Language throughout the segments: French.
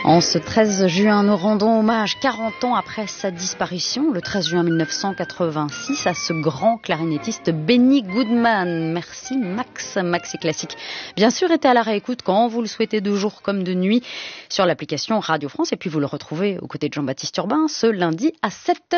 En ce 13 juin, nous rendons hommage 40 ans après sa disparition, le 13 juin 1986, à ce grand clarinettiste Benny Goodman. Merci Max, Maxi Classique. Bien sûr, était à la réécoute quand vous le souhaitez de jour comme de nuit sur l'application Radio France. Et puis vous le retrouvez aux côtés de Jean-Baptiste Urbain ce lundi à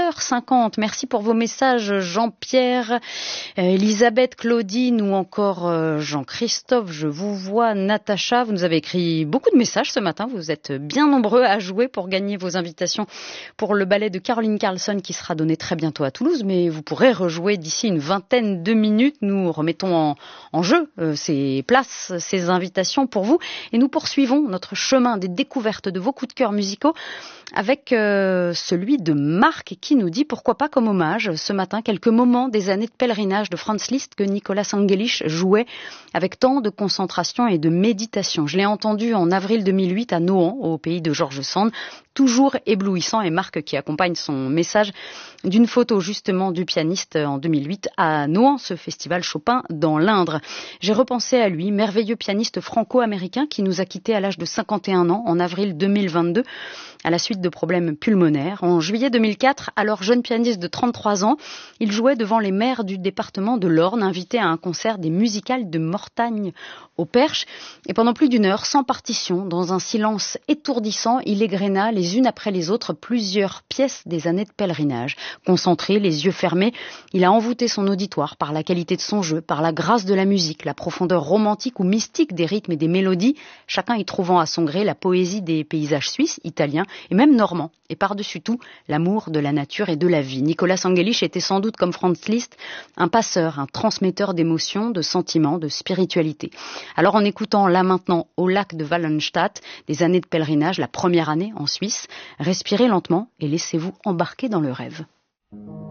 7h50. Merci pour vos messages Jean-Pierre, Elisabeth, Claudine ou encore Jean-Christophe. Je vous vois, Natacha. Vous nous avez écrit beaucoup de messages ce matin. Vous êtes bien nombreux à jouer pour gagner vos invitations pour le ballet de Caroline Carlson qui sera donné très bientôt à Toulouse, mais vous pourrez rejouer d'ici une vingtaine de minutes. Nous remettons en jeu ces places, ces invitations pour vous et nous poursuivons notre chemin des découvertes de vos coups de cœur musicaux avec celui de Marc qui nous dit pourquoi pas comme hommage ce matin quelques moments des années de pèlerinage de Franz Liszt que Nicolas Angelich jouait avec tant de concentration et de méditation. Je l'ai entendu en avril 2008 à Nohant, au pays de George Sand, toujours éblouissant, et Marc qui accompagne son message d'une photo justement du pianiste en 2008 à Nohant, ce festival Chopin dans l'Indre. J'ai repensé à lui, merveilleux pianiste franco-américain qui nous a quittés à l'âge de 51 ans en avril 2022 à la suite de problèmes pulmonaires. En juillet 2004, alors jeune pianiste de 33 ans, il jouait devant les maires du département de l'Orne, invité à un concert des musicales de Mortagne au Perche. Et pendant plus d'une heure, sans partition, dans un silence étourdissant, il égréna les unes après les autres plusieurs pièces des années de pèlerinage. Concentré, les yeux fermés, il a envoûté son auditoire par la qualité de son jeu, par la grâce de la musique, la profondeur romantique ou mystique des rythmes et des mélodies, chacun y trouvant à son gré la poésie des paysages suisses, italiens et même normands. Et par-dessus tout, l'amour de la nature et de la vie. Nicolas Angelich était sans doute, comme Franz Liszt, un passeur, un transmetteur d'émotions, de sentiments, de spiritualité. Alors en écoutant là maintenant au lac de Wallenstadt, des années de pèlerinage, la première année en Suisse, respirez lentement et laissez-vous embarquer dans le rêve.